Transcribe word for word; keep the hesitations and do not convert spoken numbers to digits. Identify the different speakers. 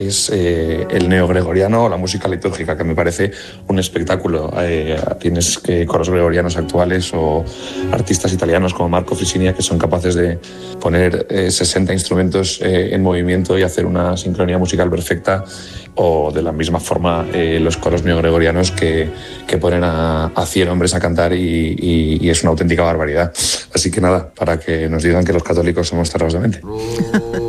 Speaker 1: es eh, el neogregoriano o la música litúrgica, que me parece un espectáculo. Eh, tienes que coros gregorianos actuales o artistas italianos como Marco Frisinia que son capaces de poner eh, sesenta instrumentos eh, en movimiento y hacer una sincronía musical perfecta, o de la misma forma eh, los coros neogregorianos que, que ponen a, a cien hombres a cantar y, y, y es una auténtica barbaridad. Así que nada, para que nos digan que los católicos somos cerrados de mente.